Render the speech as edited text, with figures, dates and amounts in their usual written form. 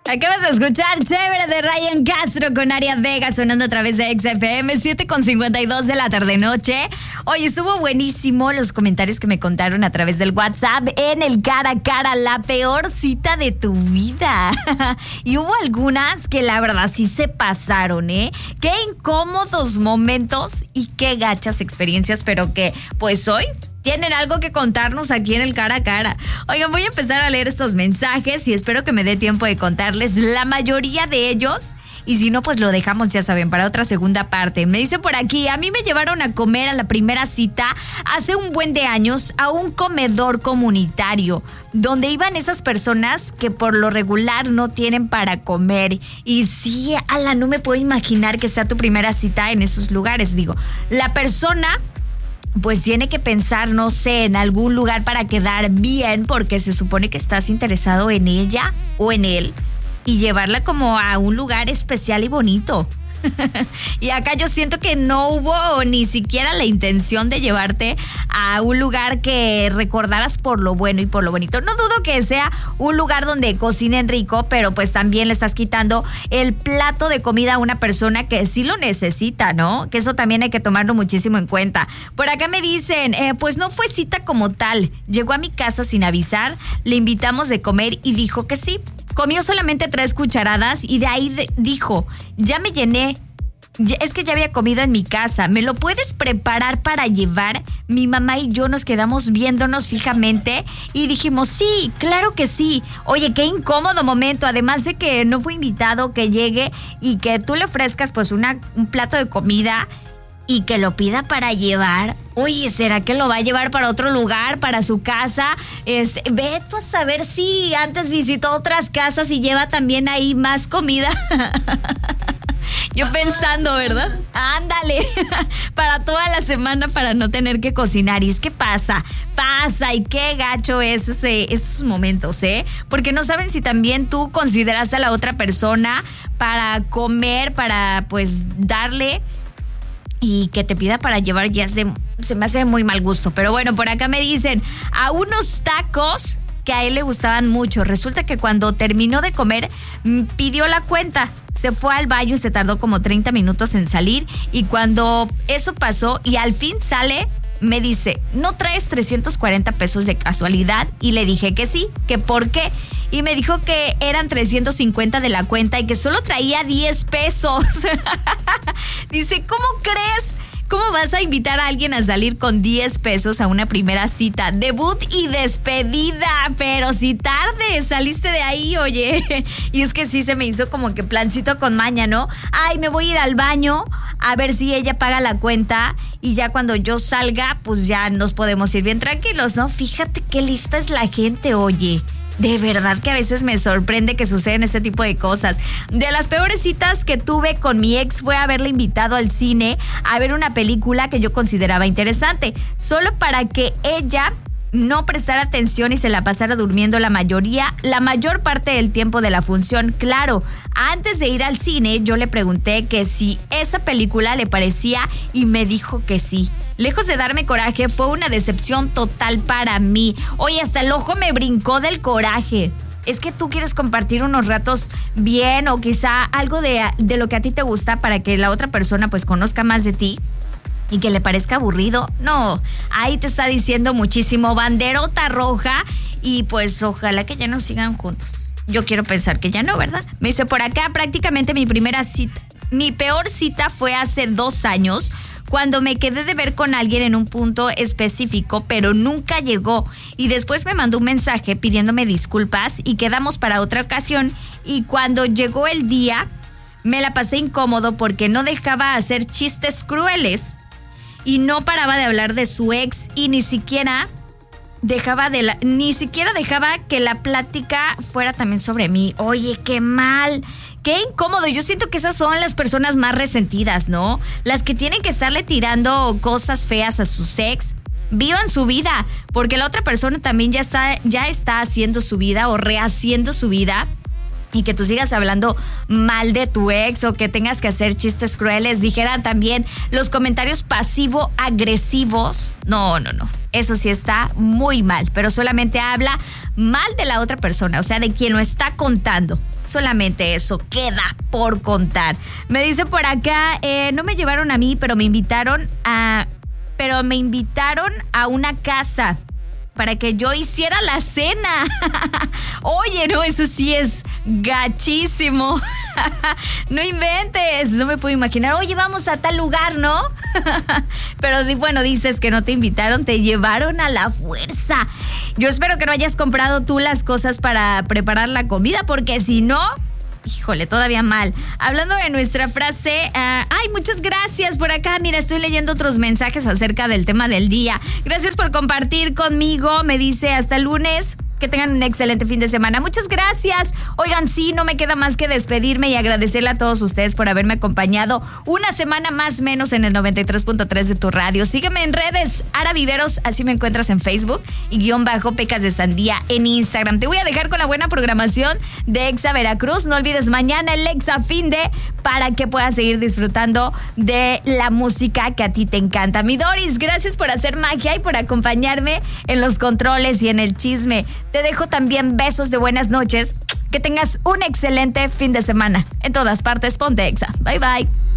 Acabas de escuchar Chévere de Ryan Castro con Aria Vega sonando a través de XFM 7:52 de la tarde-noche. Oye, estuvo buenísimo los comentarios que me contaron a través del WhatsApp en el cara a cara, la peor cita de tu vida. Y hubo algunas que la verdad sí se pasaron, ¿eh? Qué incómodos momentos y qué gachas experiencias, pero que pues hoy tienen algo que contarnos aquí en el cara a cara. Oigan, voy a empezar a leer estos mensajes y espero que me dé tiempo de contarles la mayoría de ellos. Y si no, pues lo dejamos, ya saben, para otra segunda parte. Me dice por aquí, a mí me llevaron a comer a la primera cita hace un buen de años a un comedor comunitario, donde iban esas personas que por lo regular no tienen para comer. Y sí, no me puedo imaginar que sea tu primera cita en esos lugares. Digo, la persona pues tiene que pensar, no sé, en algún lugar para quedar bien, porque se supone que estás interesado en ella o en él, y llevarla como a un lugar especial y bonito. Y acá yo siento que no hubo ni siquiera la intención de llevarte a un lugar que recordaras por lo bueno y por lo bonito. No dudo que sea un lugar donde cocinen rico, pero pues también le estás quitando el plato de comida a una persona que sí lo necesita, ¿no? Que eso también hay que tomarlo muchísimo en cuenta. Por acá me dicen, pues no fue cita como tal. Llegó a mi casa sin avisar, le invitamos de comer y dijo que sí. Comió solamente 3 cucharadas y de ahí dijo, ya me llené. Es que ya había comido en mi casa. ¿Me lo puedes preparar para llevar? Mi mamá y yo nos quedamos viéndonos fijamente y dijimos, sí, claro que sí. Oye, qué incómodo momento. Además de que no fue invitado, que llegue y que tú le ofrezcas pues un plato de comida y que lo pida para llevar. Oye, ¿será que lo va a llevar para otro lugar, para su casa? Ve tú a saber si antes visitó otras casas y lleva también ahí más comida. Yo pensando, ¿verdad? Ándale, para toda la semana para no tener que cocinar. Y es que pasa, y qué gacho es esos momentos, ¿eh? Porque no saben si también tú consideraste a la otra persona para comer, para pues darle, y que te pida para llevar ya se me hace muy mal gusto. Pero bueno, por acá me dicen, a unos tacos que a él le gustaban mucho. Resulta que cuando terminó de comer, pidió la cuenta. Se fue al baño y se tardó como 30 minutos en salir. Y cuando eso pasó y al fin sale, me dice, ¿no traes 340 pesos de casualidad? Y le dije que sí, que por qué. Y me dijo que eran 350 de la cuenta y que solo traía 10 pesos. Dice, ¿cómo crees? ¿Cómo vas a invitar a alguien a salir con 10 pesos a una primera cita? Debut y despedida, pero si tarde saliste de ahí, oye. Y es que sí se me hizo como que plancito con maña, ¿no? Ay, me voy a ir al baño a ver si ella paga la cuenta y ya cuando yo salga, pues ya nos podemos ir bien tranquilos, ¿no? Fíjate qué lista es la gente, oye. De verdad que a veces me sorprende que suceden este tipo de cosas. De las peores citas que tuve con mi ex fue haberle invitado al cine a ver una película que yo consideraba interesante, solo para que ella no prestara atención y se la pasara durmiendo la mayor parte del tiempo de la función. Claro, antes de ir al cine yo le pregunté que si esa película le parecía y me dijo que sí. Lejos de darme coraje, fue una decepción total para mí. Oye, hasta el ojo me brincó del coraje. Es que tú quieres compartir unos ratos bien o quizá algo de lo que a ti te gusta para que la otra persona pues conozca más de ti y que le parezca aburrido. No, ahí te está diciendo muchísimo, banderota roja, y pues ojalá que ya no sigan juntos. Yo quiero pensar que ya no, ¿verdad? Me dice por acá, prácticamente mi peor cita fue hace 2 años, cuando me quedé de ver con alguien en un punto específico, pero nunca llegó. Y después me mandó un mensaje pidiéndome disculpas y quedamos para otra ocasión. Y cuando llegó el día, me la pasé incómodo porque no dejaba hacer chistes crueles y no paraba de hablar de su ex y ni siquiera dejaba que la plática fuera también sobre mí. Oye, qué mal. Qué incómodo. Yo siento que esas son las personas más resentidas, ¿no? Las que tienen que estarle tirando cosas feas a sus ex. Vivan su vida, porque la otra persona también ya está haciendo su vida o rehaciendo su vida. y que tú sigas hablando mal de tu ex o que tengas que hacer chistes crueles. Dijeran también los comentarios pasivo-agresivos. No. Eso sí está muy mal, pero solamente habla mal de la otra persona, o sea, de quien lo está contando. Solamente eso queda por contar. Me dice por acá, no me llevaron a mí, pero me invitaron a una casa para que yo hiciera la cena. Oye, no, eso sí es gachísimo. No inventes, no me puedo imaginar. Oye, vamos a tal lugar, ¿no? Pero bueno, dices que no te invitaron, te llevaron a la fuerza. Yo espero que no hayas comprado tú las cosas para preparar la comida, porque si no... Híjole, todavía mal. Hablando de nuestra frase, muchas gracias por acá. Mira, estoy leyendo otros mensajes acerca del tema del día. Gracias por compartir conmigo. Me dice hasta el lunes. Que tengan un excelente fin de semana. Muchas gracias. Oigan, sí, no me queda más que despedirme y agradecerle a todos ustedes por haberme acompañado una semana más menos en el 93.3 de tu radio. Sígueme en redes, Ara Viveros, así me encuentras en Facebook, y _Pecas de Sandía en Instagram. Te voy a dejar con la buena programación de Exa Veracruz. No olvides mañana el Exa Finde para que puedas seguir disfrutando de la música que a ti te encanta. Mi Doris, gracias por hacer magia y por acompañarme en los controles y en el chisme. Te dejo también besos de buenas noches. Que tengas un excelente fin de semana. En todas partes, ponte Exa. Bye, bye.